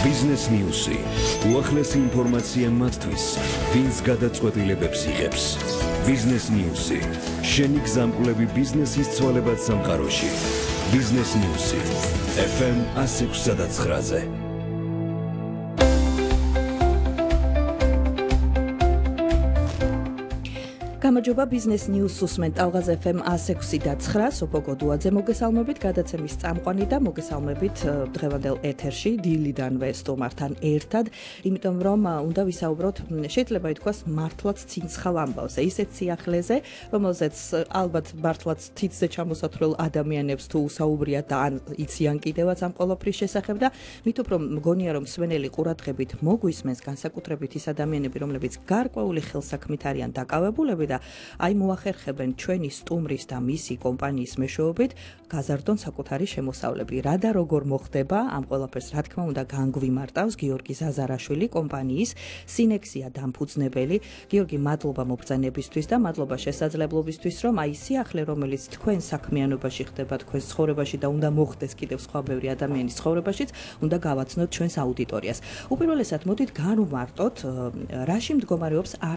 Business News-ი. უახლესი ინფორმაცია მათთვის, ვინც გადაწყვეტილებებს იღებს. Business News-ი. შენი გზამკვლევი ბიზნესის ცვალებად სამყაროში. Business News-ი. FM 106.9-ზე. გამარჯობა Business News უსმენთ ტალღაზ FM 106.9 სოფო გოდუაძე მოგესალმებით გადაცემის წამყვანი და მოგესალმებით დღევანდელ ეთერში დილიდანვე სტუმართან ერთად იმიტომ რომ უნდა ვისაუბროთ შეიძლება ითქვას მართლაც ცინცხალ ამბავზე ისეთ სიახლეზე რომელზეც ალბათ მართლაც თითზე ჩამოსათვლელ ადამიანებს თუ უსაუბრია და ან იციან კიდევაც ამ ყოველფრის შესახებ და მით უფრო მგონია რომ მსვენელი ყურადღებით მოგვისმენს განსაკუთრებით ის ადამიანები რომლებიც გარკვეული ხელსაქმით არიან დაკავებულები და აი მოახერხებენ ჩვენი სტუმრის და მისი კომპანიის მეშვეობით გაზარდონ საკუთარი შემოსავლები. რა და როგორ მოხდება ამ ყველაფერს რა თქმა უნდა განგვიმარტავს გიორგი ზაზარაშვილი კომპანიის სინექსია დამფუძნებელი. გიორგი მადლობა მობრძანებისთვის და მადლობა შესაძლებლობისთვის რომ აი სიახლე რომელიც თქვენ საქმიანობაში ხდება თქვენ ცხოვრებაში და უნდა მოხდეს კიდევ სხვა ბევრი ადამიანის ცხოვრებაშიც უნდა გავაცნოთ ჩვენს აუდიტორიას. უპირველესად მოდით განვმარტოთ რაში მდგომარეობს